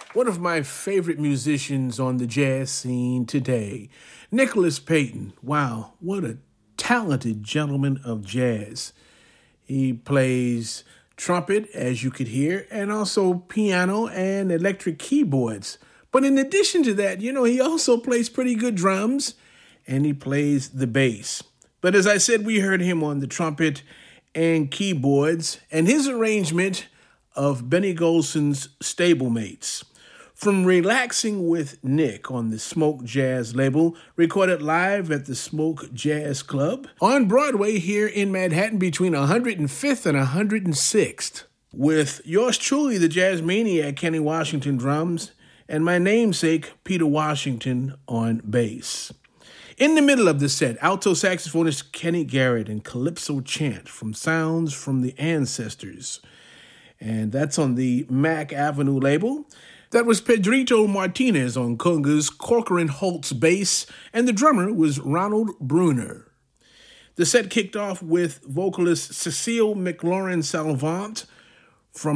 One of my favorite musicians on the jazz scene today, Nicholas Payton. Wow, what a talented gentleman of jazz. He plays trumpet, as you could hear, and also piano and electric keyboards. But in addition to that, he also plays pretty good drums and he plays the bass. But as I said, we heard him on the trumpet and keyboards and his arrangement of Benny Golson's Stablemates. From Relaxing with Nick on the Smoke Jazz label, recorded live at the Smoke Jazz Club on Broadway here in Manhattan between 105th and 106th. With yours truly, the Jazz Maniac, Kenny Washington drums, and my namesake, Peter Washington on bass. In the middle of the set, alto saxophonist Kenny Garrett and Calypso Chant from Sounds from the Ancestors. And that's on the Mack Avenue label. That was Pedrito Martinez on congas, Corcoran Holtz bass, and the drummer was Ronald Bruner. The set kicked off with vocalist Cecile McLaurin Salvant